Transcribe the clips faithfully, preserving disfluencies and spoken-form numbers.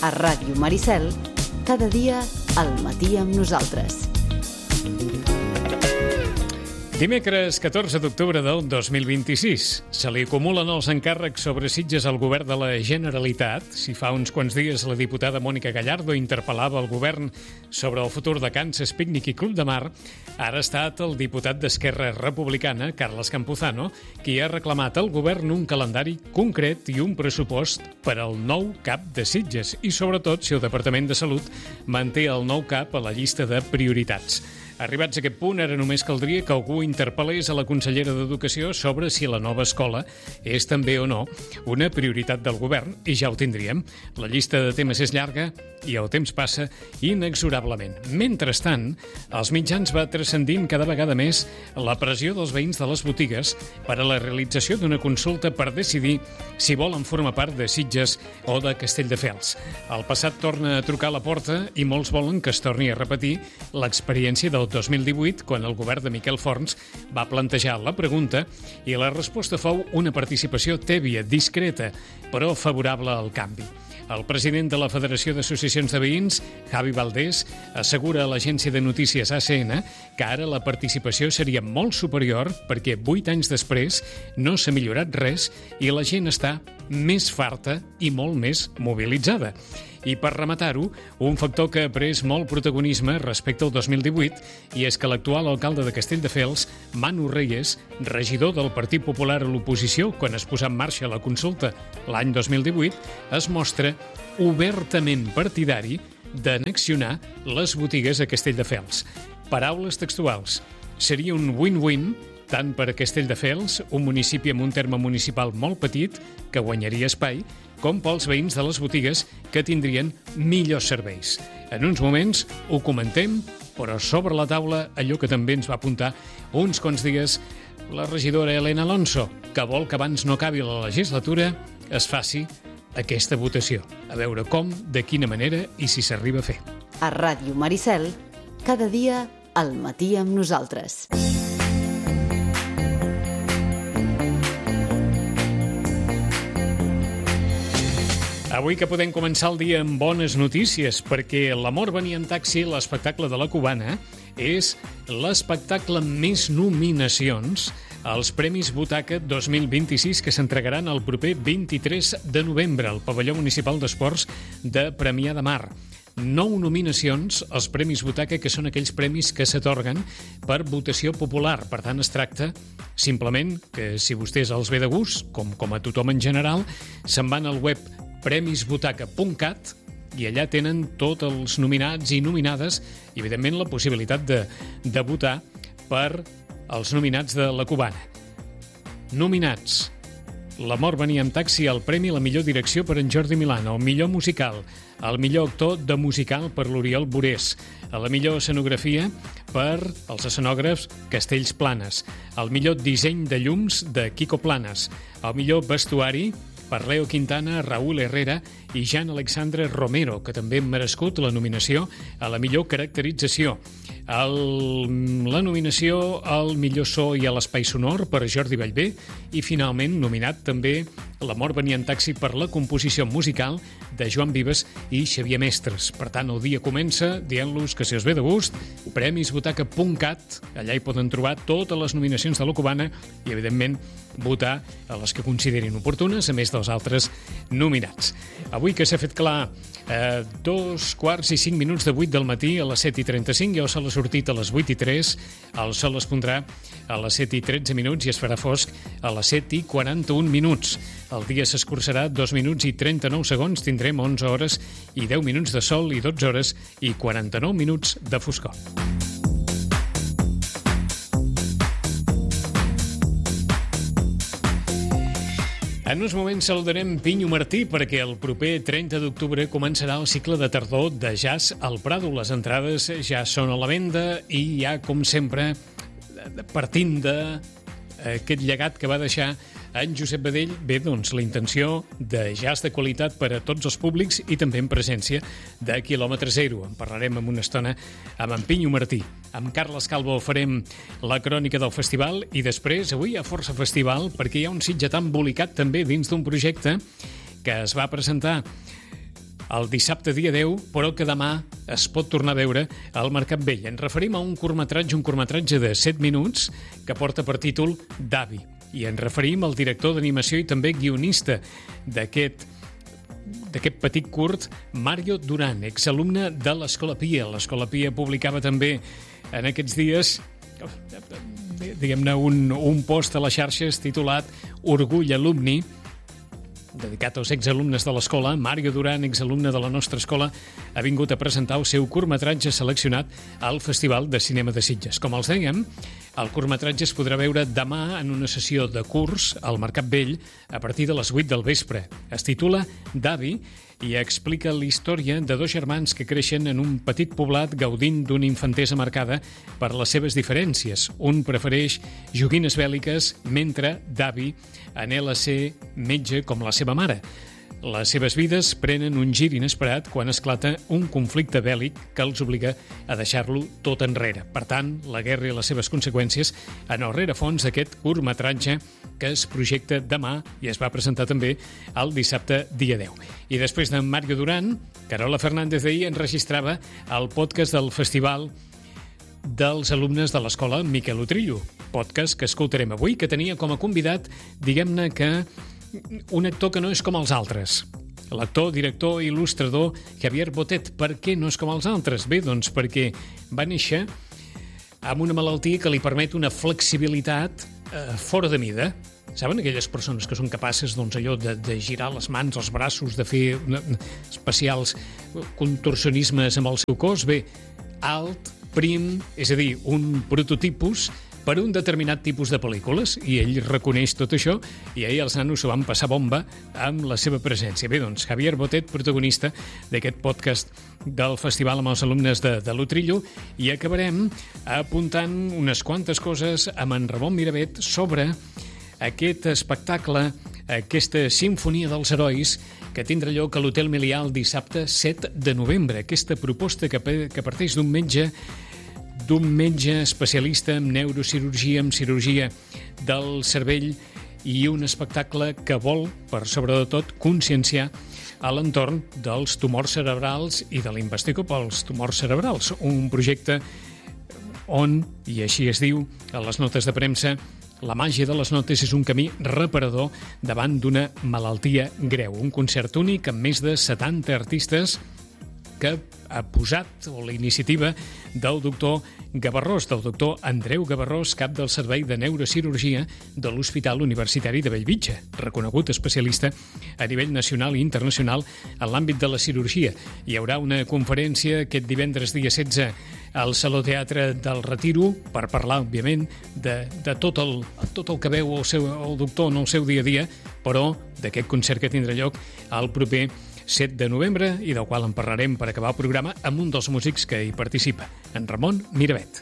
A Ràdio Maricel, cada dia al matí amb nosaltres. Dimecres catorze d'octubre del dos mil vint-i-sis. Se li acumulen els encàrrecs sobre Sitges al govern de la Generalitat. Si fa uns quants dies la diputada Mònica Gallardo interpel·lava el govern sobre el futur de Kansas Picnic i Club de Mar, ara ha estat el diputat d'Esquerra Republicana, Carles Campuzano, qui ha reclamat al govern un calendari concret i un pressupost per al nou cap de Sitges i, sobretot, si el Departament de Salut manté el nou cap a la llista de prioritats. Arribats a aquest punt, ara només caldria que algú interpel·lés a la consellera d'Educació sobre si la nova escola és també o no una prioritat del govern, i ja ho tindríem. La llista de temes és llarga i el temps passa inexorablement. Mentrestant, als mitjans va transcendint cada vegada més la pressió dels veïns de les botigues per a la realització d'una consulta per decidir si volen formar part de Sitges o de Castelldefels. El passat torna a trucar a la porta i molts volen que es torni a repetir l'experiència del dos mil divuit, quan el govern de Miquel Forns va plantejar la pregunta i la resposta fou una participació tèbia, discreta, però favorable al canvi. El president de la Federació d'Associacions de Veïns, Javi Valdés, assegura a l'agència de notícies A C N que ara la participació seria molt superior perquè vuit anys després no s'ha millorat res i la gent està més farta i molt més mobilitzada. I per rematar-ho, un factor que ha pres molt protagonisme respecte al dos mil divuit i és que l'actual alcalde de Castelldefels, Manu Reyes, regidor del Partit Popular a l'oposició quan es posà en marxa la consulta l'any dos mil divuit, es mostra obertament partidari d'annexionar les botigues a Castelldefels. Paraules textuals. Seria un win-win tant per a Castelldefels, un municipi amb un terme municipal molt petit, que guanyaria espai, com pels veïns de les botigues, que tindrien millors serveis. En uns moments ho comentem, però sobre la taula allò que també ens va apuntar uns quants dies la regidora Elena Alonso, que vol que abans no acabi la legislatura es faci aquesta votació. A veure com, de quina manera i si s'arriba a fer. A Ràdio Maricel, cada dia al matí amb nosaltres. Avui que podem començar el dia amb bones notícies, perquè L'amor venia en taxi, l'espectacle de la Cubana, és l'espectacle amb més nominacions als Premis Butaca dos mil vint-i-sis que s'entregaran el proper vint-i-tres de novembre al Pavelló Municipal d'Esports de Premià de Mar. Nou nominacions als Premis Butaca, que són aquells premis que s'atorguen per votació popular. Per tant, es tracta simplement que, si vostès els ve de gust, com, com a tothom en general, se'n van al web premis butaca punt cat i allà tenen tots els nominats i nominades i, evidentment, la possibilitat de, de votar per els nominats de la Cubana. Nominats. L'amor venia en taxi, al premi a la millor direcció per en Jordi Milán, el millor musical, el millor actor de musical per l'Oriol Borés, a la millor escenografia per els escenògrafs Castells Planes, el millor disseny de llums de Quico Planes, el millor vestuari per Leo Quintana, Raúl Herrera i Jan Alexandre Romero, que també han merescut la nominació a la millor caracterització. El, la nominació al millor so i a l'espai sonor per Jordi Ballbé i, finalment, nominat també L'amor venia en taxi per la composició musical de Joan Vives i Xavier Mestres. Per tant, el dia comença dient-los que, si us ve de gust, premis butaca punt cat, allà hi poden trobar totes les nominacions de la Cubana i, evidentment, votar a les que considerin oportunes, a més dels altres nominats. Avui que s'ha fet clar eh, dos quarts i cinc minuts de vuit del matí, a les set i trenta-cinc, ja el sol ha sortit a les vuit i tres, el sol es pondrà a les set i tretze minuts i es farà fosc a les set i quaranta-un minuts. El dia s'escurçarà dos minuts i trenta-nou segons, tindrem onze hores i deu minuts de sol i dotze hores i quaranta-nou minuts de foscor. En uns moments saludarem Pinyo Martí perquè el proper trenta d'octubre començarà el cicle de tardor de jazz al Prado. Les entrades ja són a la venda i ja, com sempre, partint d'aquest llegat que va deixar en Josep Badell, bé, doncs, la intenció de jazz de qualitat per a tots els públics i també en presència de quilòmetre zero. En parlarem en una estona amb en Pinyo Martí. Amb Carles Calvo farem la crònica del festival i després, avui hi ha força festival perquè hi ha un sitge tan embolicat també dins d'un projecte que es va presentar el dissabte dia deu, però que demà es pot tornar a veure al Mercat Vell. Ens referim a un curtmetratge, un curtmetratge de set minuts que porta per títol Davi. I ens referim al director d'animació i també guionista d'aquest d'aquest petit curt, Mario Duran, exalumne de l'Escola Pia. L'Escola Pia publicava també en aquests dies, diguem-ne, un, un post a les xarxes titulat Orgull Alumni, dedicat als exalumnes de l'escola. Mario Duran, exalumne de la nostra escola, ha vingut a presentar el seu curtmetratge seleccionat al Festival de Cinema de Sitges. Com els dèiem, el curtmetratge es podrà veure demà en una sessió de curs al Mercat Vell a partir de les vuit del vespre. Es titula Davi i explica la història de dos germans que creixen en un petit poblat gaudint d'una infantesa marcada per les seves diferències. Un prefereix joguines bèl·liques, mentre Davi anhela ser metge com la seva mare. Les seves vides prenen un gir inesperat quan esclata un conflicte bèl·lic que els obliga a deixar-lo tot enrere. Per tant, la guerra i les seves conseqüències en el rerefons d'aquest curtmetratge que es projecta demà i es va presentar també el dissabte dia deu. I després de Mario Duran, Carola Fernández d'ahir enregistrava el podcast del festival dels alumnes de l'escola Miquel Utrillo, podcast que escoltarem avui, que tenia com a convidat, diguem-ne que un actor que no és com els altres. L'actor, director i il·lustrador Javier Botet. Per què no és com els altres? Bé, doncs perquè va néixer amb una malaltia que li permet una flexibilitat eh, fora de mida. Saben aquelles persones que són capaces, doncs, allò de, de girar les mans, els braços, de fer una, especials contorsionismes amb el seu cos? Bé, alt, prim, és a dir, un prototipus per un determinat tipus de pel·lícules, i ell reconeix tot això, i ahir els nanos s'ho van passar bomba amb la seva presència. Bé, doncs, Javier Botet, protagonista d'aquest podcast del festival amb els alumnes de, de l'Utrillo, i acabarem apuntant unes quantes coses amb en Ramon Miravet sobre aquest espectacle, aquesta sinfonia dels herois que tindrà lloc a l'Hotel Melià el dissabte set de novembre. Aquesta proposta que, que parteix d'un metge d'un metge especialista en neurocirurgia, en cirurgia del cervell, i un espectacle que vol, per sobre de tot, conscienciar a l'entorn dels tumors cerebrals i de la investigació pels tumors cerebrals. Un projecte on, i així es diu a les notes de premsa, la màgia de les notes és un camí reparador davant d'una malaltia greu. Un concert únic amb més de setanta artistes que ha posat, o la iniciativa del doctor Gavarrós, del doctor Andreu Gavarrós, cap del Servei de Neurocirurgia de l'Hospital Universitari de Bellvitge, reconegut especialista a nivell nacional i internacional en l'àmbit de la cirurgia. Hi haurà una conferència aquest divendres dia setze al Saló Teatre del Retiro per parlar, òbviament, de, de tot, el, tot el que veu el, seu, el doctor en el seu dia a dia, però d'aquest concert que tindrà lloc el proper set de novembre, i del qual en parlarem per acabar el programa amb un dels músics que hi participa, en Ramon Miravet.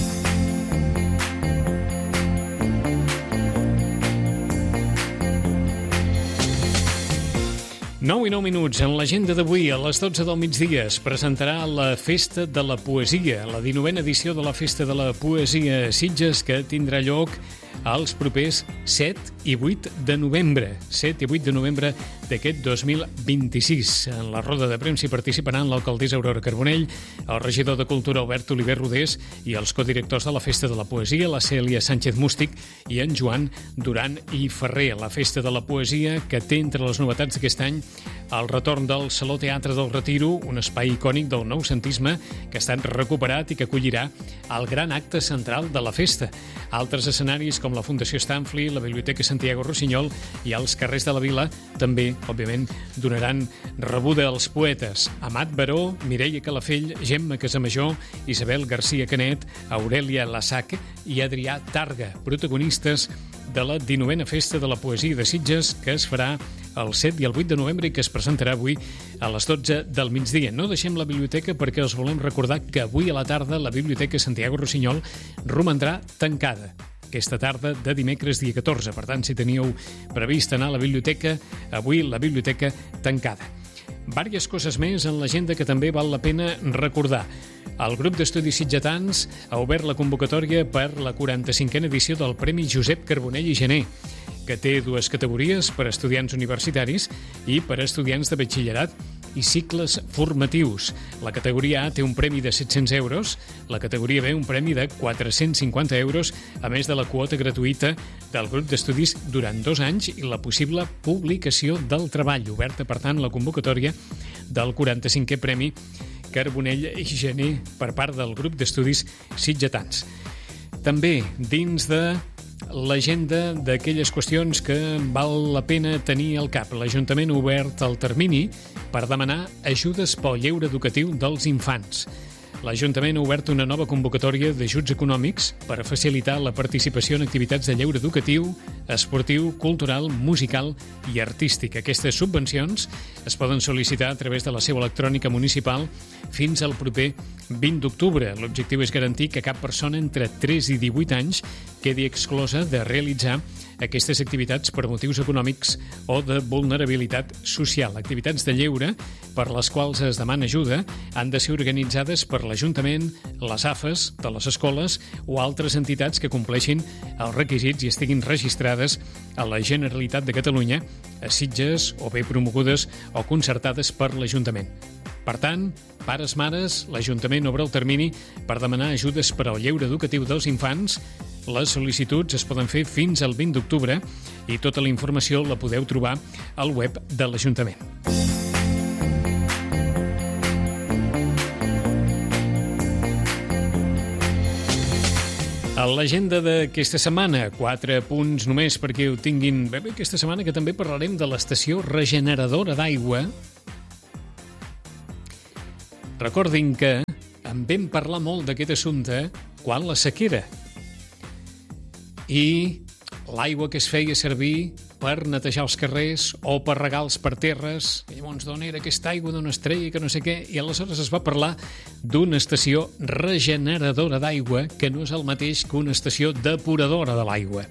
nou i nou minuts. En l'agenda d'avui, a les dotze del migdia, es presentarà la Festa de la Poesia, la dinovena edició de la Festa de la Poesia a Sitges, que tindrà lloc els propers set i vuit de novembre. set i vuit de novembre d'aquest dos mil vint-i-sis. En la roda de premsa hi participaran l'alcaldessa Aurora Carbonell, el regidor de Cultura Albert Oliver Rodés i els codirectors de la Festa de la Poesia, la Cèlia Sánchez Mústic i en Joan Duran i Ferrer. La Festa de la Poesia, que té entre les novetats d'aquest any el retorn del Saló Teatre del Retiro, un espai icònic del noucentisme que ha estat recuperat i que acollirà el gran acte central de la festa. Altres escenaris com la Fundació Stanfli, la Biblioteca Santiago Rossinyol i els carrers de la Vila també, òbviament, donaran rebuda als poetes Amat Baró, Mireia Calafell, Gemma Casamajor, Isabel García Canet, Aurelia Lassac i Adrià Targa, protagonistes de la dinovena Festa de la Poesia de Sitges, que es farà el set i el vuit de novembre i que es presentarà avui a les dotze del migdia. No deixem la biblioteca perquè us volem recordar que avui a la tarda la Biblioteca Santiago Rossinyol romandrà tancada. Aquesta tarda de dimecres dia catorze. Per tant, si teníeu previst anar a la biblioteca, avui la biblioteca tancada. Vàries coses més en l'agenda que també val la pena recordar. El grup d'estudis sitgetans ha obert la convocatòria per la quaranta-cinquena edició del Premi Josep Carbonell i Gener, que té dues categories, per estudiants universitaris i per estudiants de batxillerat. i cicles formatius. La categoria A té un premi de set-cents euros, la categoria B un premi de quatre-cents cinquanta euros, a més de la quota gratuïta del grup d'estudis durant dos anys i la possible publicació del treball. Oberta, per tant, la convocatòria del quaranta-cinquè Premi Carbonell i Gener per part del grup d'estudis sitgetans. També dins de l'agenda d'aquelles qüestions que val la pena tenir al cap. L'Ajuntament ha obert el termini per demanar ajudes pel lleure educatiu dels infants. L'Ajuntament ha obert una nova convocatòria d'ajuts econòmics per facilitar la participació en activitats de lleure educatiu, esportiu, cultural, musical i artístic. Aquestes subvencions es poden sol·licitar a través de la seu electrònica municipal fins al proper vint d'octubre. L'objectiu és garantir que cap persona entre tres i divuit anys quedi exclosa de realitzar aquestes activitats per motius econòmics o de vulnerabilitat social. Activitats de lleure per les quals es demana ajuda han de ser organitzades per l'Ajuntament, les A F Es de les escoles o altres entitats que compleixin els requisits i estiguin registrades a la Generalitat de Catalunya, a Sitges o bé promogudes o concertades per l'Ajuntament. Per tant, pares, mares, l'Ajuntament obre el termini per demanar ajudes per al lleure educatiu dels infants. Les sol·licituds es poden fer fins al vint d'octubre i tota la informació la podeu trobar al web de l'Ajuntament. A l'agenda d'aquesta setmana, quatre punts només perquè ho tinguin bé, bé aquesta setmana, que també parlarem de l'estació regeneradora d'aigua. Recordin que en vam parlar molt d'aquest assumpte quan la sequera i l'aigua que es feia servir per netejar els carrers o per regar els parterres. I llavors, d'on era aquesta aigua, d'on es treia, que no sé què. I aleshores es va parlar d'una estació regeneradora d'aigua, que no és el mateix que una estació depuradora de l'aigua.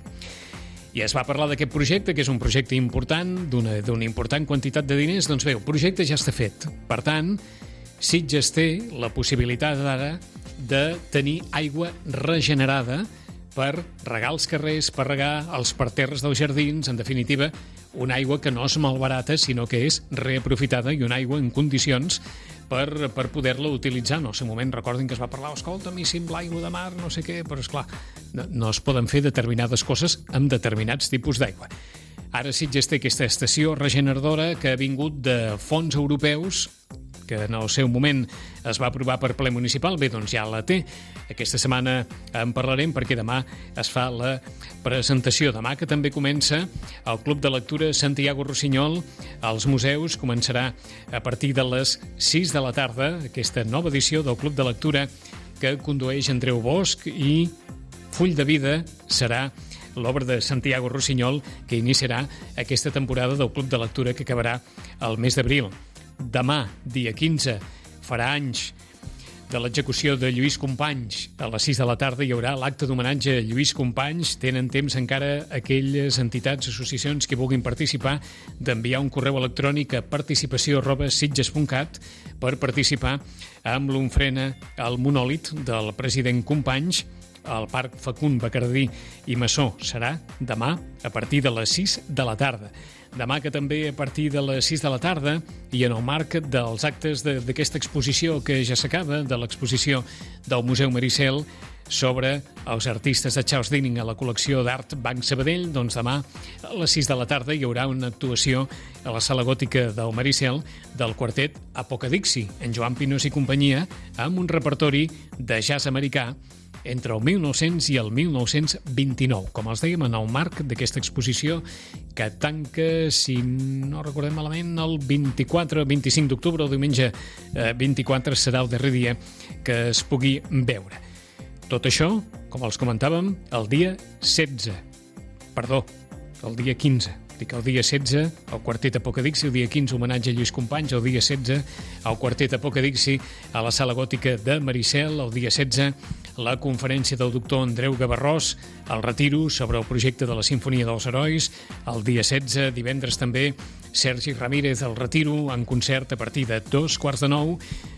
I es va parlar d'aquest projecte, que és un projecte important, d'una, d'una important quantitat de diners. Doncs bé, el projecte ja està fet. Per tant, Sitges té la possibilitat ara de tenir aigua regenerada per regar els carrers, per regar els parterres dels jardins, en definitiva, una aigua que no es malbarata, sinó que és reaprofitada i una aigua en condicions per, per poder-la utilitzar. No, en el moment recordin que es va parlar, escolta, a mi sembla aigua de mar, no sé què, però esclar, no, no es poden fer determinades coses amb determinats tipus d'aigua. Ara Sitges té aquesta estació regeneradora que ha vingut de fons europeus, que en el seu moment es va aprovar per ple municipal. Bé, doncs ja la té. Aquesta setmana en parlarem perquè demà es fa la presentació. Demà, que també comença el Club de Lectura Santiago Rossinyol als museus, començarà a partir de les sis de la tarda aquesta nova edició del Club de Lectura que condueix Andreu Bosch, i Full de Vida serà l'obra de Santiago Rossinyol que iniciarà aquesta temporada del Club de Lectura que acabarà el mes d'abril. Demà, dia quinze, farà anys de l'execució de Lluís Companys. A les sis de la tarda hi haurà l'acte d'homenatge a Lluís Companys. Tenen temps encara aquelles entitats, associacions que vulguin participar d'enviar un correu electrònic a participació arroba sitges punt cat per participar amb l'ofrena al monòlit del president Companys al Parc Facund Bacardí i Massó. Serà demà a partir de les sis de la tarda. Demà, que també a partir de les sis de la tarda i en el marc dels actes de, d'aquesta exposició que ja s'acaba, de l'exposició del Museu Maricel sobre els artistes de Charles Dinning a la col·lecció d'art Banc Sabadell, doncs demà a les sis de la tarda hi haurà una actuació a la sala gòtica del Maricel del quartet Apocadixi, en Joan Pinós i companyia, amb un repertori de jazz americà entre el mil nou-cents i el mil nou-cents vint-i-nou, com els dèiem, en el marc d'aquesta exposició que tanca, si no recordem malament, el vint-i-quatre vint-i-cinc d'octubre, el diumenge vint-i-quatre serà el darrer dia que es pugui veure. Tot això, com els comentàvem, el dia setze, perdó, el dia quinze. Dic el dia setze, el quartet Apocadixi, el dia quinze, homenatge a Lluís Companys, el dia setze, el quartet Apocadixi a la sala gòtica de Maricel, el dia setze, la conferència del doctor Andreu Gavarrós, el retiro sobre el projecte de la Simfonia dels Herois, el dia setze, divendres també, Sergi Ramírez al retiro, en concert a partir de dos quarts de nou,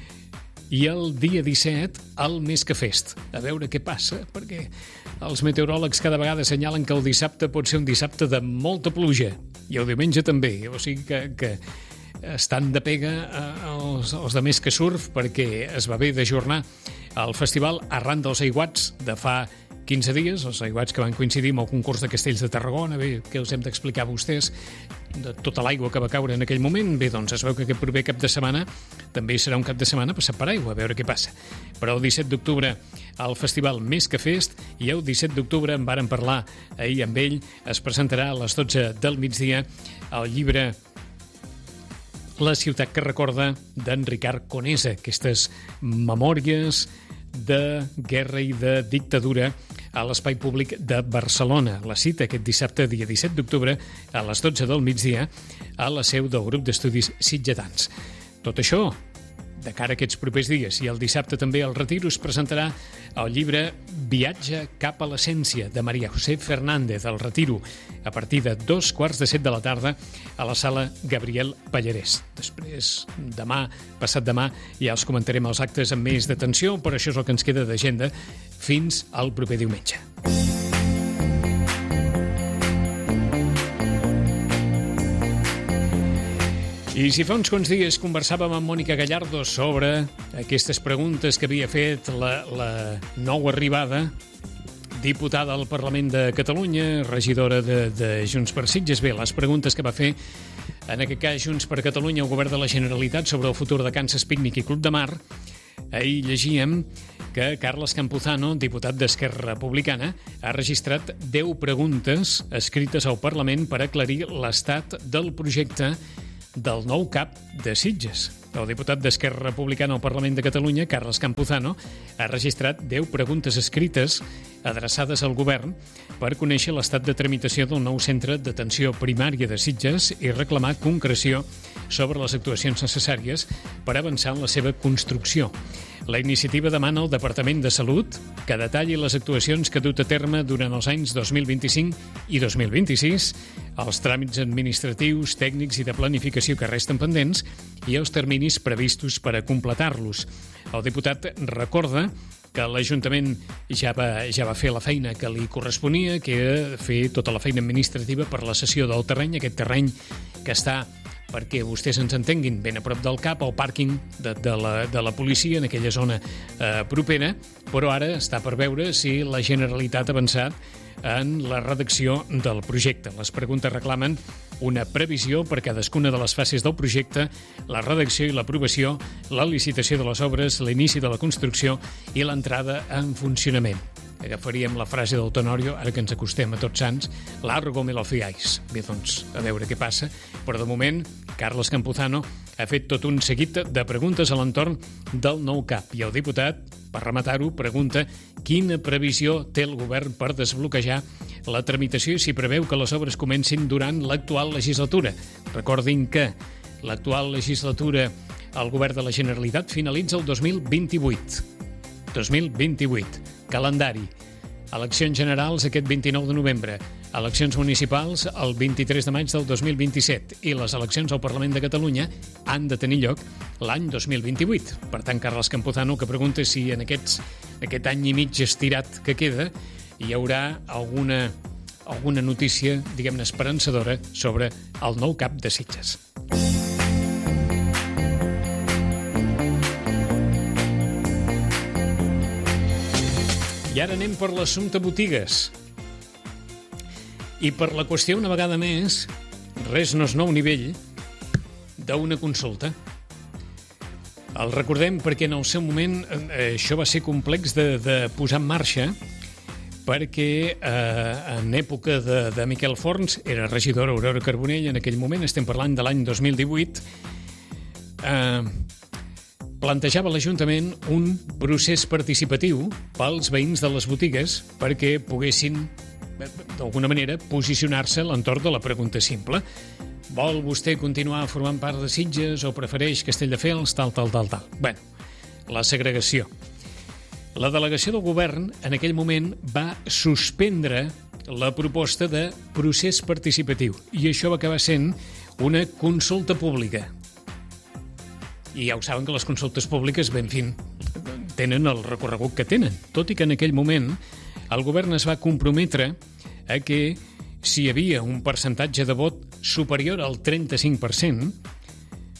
i el dia disset, el Més que Fest. A veure què passa, perquè els meteoròlegs cada vegada assenyalen que el dissabte pot ser un dissabte de molta pluja, i el diumenge també, o sigui que, que estan de pega els, els de Més que Surf perquè es va haver d'ajornar el festival arran dels aiguats de fa quinze dies, els aiguats que van coincidir amb el concurs de Castells de Tarragona. Bé, què els hem d'explicar a vostès de tota l'aigua que va caure en aquell moment? Bé, doncs es veu que aquest proper cap de setmana també serà un cap de setmana passat per aigua, a veure què passa. Però el disset d'octubre al festival Més que Fest, i el disset d'octubre en vàrem parlar ahir amb ell, es presentarà a les dotze del migdia el llibre La ciutat que recorda d'en Ricard Conesa, aquestes memòries de guerra i de dictadura a l'espai públic de Barcelona. La cita aquest dissabte, dia disset d'octubre, a les dotze del migdia, a la seu del grup d'estudis sitgetans. Tot això, de cara a aquests propers dies, i el dissabte també al Retiro es presentarà el llibre Viatge cap a l'essència, de Maria José Fernández, al Retiro, a partir de dos quarts de set de la tarda a la sala Gabriel Pallarès. Després, demà, passat demà, ja els comentarem els actes amb més detenció, però això és el que ens queda d'agenda fins al proper diumenge. I si fa uns quants dies conversàvem amb Mònica Gallardo sobre aquestes preguntes que havia fet la, la nou arribada, diputada al Parlament de Catalunya, regidora de, de Junts per Sitges. Bé, les preguntes que va fer, en aquest cas Junts per Catalunya, al Govern de la Generalitat sobre el futur de Kansas Picnic i Club de Mar. Ahir llegíem que Carles Campuzano, diputat d'Esquerra Republicana, ha registrat deu preguntes escrites al Parlament per aclarir l'estat del projecte del nou CAP de Sitges. El diputat d'Esquerra Republicana al Parlament de Catalunya, Carles Campuzano, ha registrat deu preguntes escrites adreçades al govern per conèixer l'estat de tramitació del nou centre d'atenció primària de Sitges i reclamar concreció sobre les actuacions necessàries per avançar en la seva construcció. La iniciativa demana al Departament de Salut que detalli les actuacions que ha dut a terme durant els anys dos mil vint-i-cinc i dos mil vint-i-sis, els tràmits administratius, tècnics i de planificació que resten pendents i els terminis previstos per a completar-los. El diputat recorda que l'Ajuntament ja va, ja va fer la feina que li corresponia, que era fer tota la feina administrativa per la cessió del terreny, aquest terreny que està, perquè vostès ens entenguin, ben a prop del CAP, al pàrquing de, de, la, de la policia, en aquella zona eh, propera, però ara està per veure si la Generalitat ha avançat en la redacció del projecte. Les preguntes reclamen una previsió per cadascuna de les fases del projecte, la redacció i l'aprovació, la licitació de les obres, l'inici de la construcció i l'entrada en funcionament. Agafaríem la frase del Tenorio, ara que ens acostem a Tots Sants, largo me lo fiáis. Bé, doncs, a veure què passa. Però de moment, Carles Campuzano ha fet tot un seguit de preguntes a l'entorn del nou CAP. I el diputat, per rematar-ho, pregunta quina previsió té el govern per desbloquejar la tramitació i si preveu que les obres comencin durant l'actual legislatura. Recordin que l'actual legislatura al govern de la Generalitat finalitza el dos mil vint-i-vuit. dos mil vint-i-vuit. Calendari. Eleccions generals aquest vint-i-nou de novembre. Eleccions municipals el vint-i-tres de maig del dos mil vint-i-set. I les eleccions al Parlament de Catalunya han de tenir lloc l'any dos mil vint-i-vuit. Per tant, Carles Campuzano, que pregunta si en aquests, aquest any i mig estirat que queda hi haurà alguna, alguna notícia, diguem-ne, esperançadora sobre el nou CAP de Sitges. I ara anem per l'assumpte botigues. I per la qüestió, una vegada més, res no és nou nivell d'una consulta. El recordem perquè en el seu moment eh, això va ser complex de, de posar en marxa perquè eh, en època de, de Miquel Forns, era regidora Aurora Carbonell en aquell moment, estem parlant de l'any dos mil divuit, eh, plantejava l'Ajuntament un procés participatiu pels veïns de les botigues perquè poguessin, d'alguna manera, posicionar-se a l'entorn de la pregunta simple. Vol vostè continuar formant part de Sitges o prefereix Castelldefels, tal, tal, tal, tal? Bé, la segregació. La delegació del govern en aquell moment va suspendre la proposta de procés participatiu i això va acabar sent una consulta pública. I ja ho saben que les consultes públiques, ben fin, tenen el recorregut que tenen, tot i que en aquell moment el govern es va comprometre a que si hi havia un percentatge de vot superior al trenta-cinc per cent,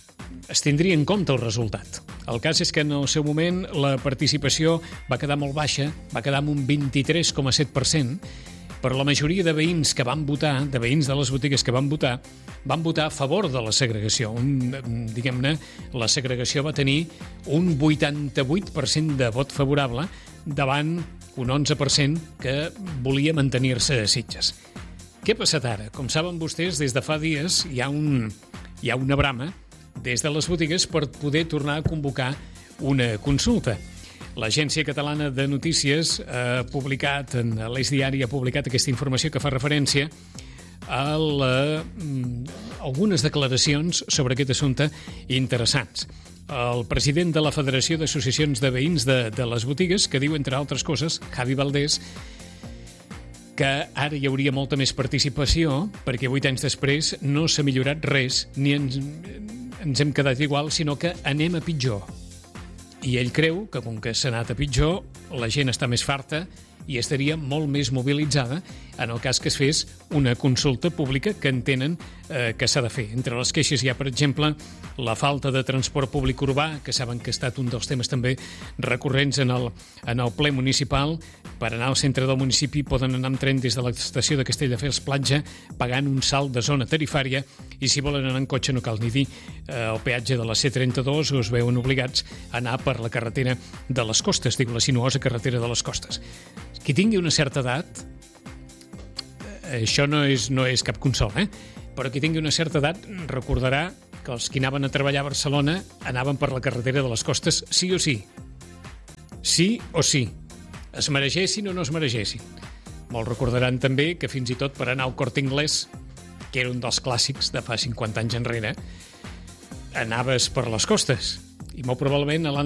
es tindria en compte el resultat. El cas és que en el seu moment la participació va quedar molt baixa, va quedar amb un vint-i-tres coma set per cent, però la majoria de veïns que van votar, de veïns de les botigues que van votar, van votar a favor de la segregació. Un, diguem-ne, la segregació va tenir un vuitanta-vuit per cent de vot favorable davant un onze per cent que volia mantenir-se a Sitges. Què ha passat ara? Com saben vostès, des de fa dies hi ha, un, hi ha una brama des de les botigues per poder tornar a convocar una consulta. L'Agència Catalana de Notícies ha publicat, en l'Eix Diari ha publicat aquesta informació que fa referència a la, algunes declaracions sobre aquest assumpte interessants. El president de la Federació d'Associacions de Veïns de, de les Botigues, que diu, entre altres coses, Javi Valdés, que ara hi hauria molta més participació perquè vuit anys després no s'ha millorat res, ni ens, ens hem quedat igual, sinó que anem a pitjor. I ell creu que, com que s'ha anat a pitjor, la gent està més farta i estaria molt més mobilitzada en el cas que es fes una consulta pública que entenen eh, que s'ha de fer. Entre les queixes hi ha, per exemple, la falta de transport públic urbà, que saben que ha estat un dels temes també recurrents en el, en el ple municipal. Per anar al centre del municipi poden anar amb tren des de l'estació de Castelldefels Platja pagant un salt de zona tarifària i si volen anar en cotxe no cal ni dir eh, el peatge de la C trenta-dos us veuen obligats a anar per la carretera de les Costes, diu la sinuosa carretera de les Costes. Qui tingui una certa edat, això no és, no és cap consol, eh? Però qui tingui una certa edat recordarà que els que anaven a treballar a Barcelona anaven per la carretera de les Costes sí o sí. Sí o sí. Es maregessin o no es maregessin. Molts recordaran també que fins i tot per anar al Corte Inglés, que era un dels clàssics de fa cinquanta anys enrere, anaves per les Costes. I molt probablement a